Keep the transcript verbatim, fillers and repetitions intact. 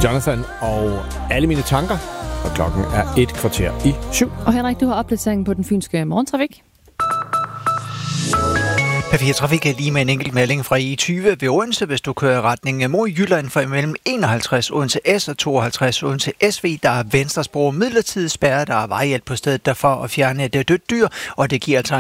Jonathan og Alle mine tanker, og klokken er et kvarter i syv. Og Henrik, du har opdateringen på den fynske morgentrafik. P fire Trafik er lige med en enkelt melding fra E tyve ved Odense, hvis du kører retning mod Jylland fra imellem enoghalvtreds Odense S og tooghalvtreds Odense S V. Der er venstrespor midlertidigt spærret, der er vejhjælp på stedet derfor at fjerne det dødt dyr, og det giver altså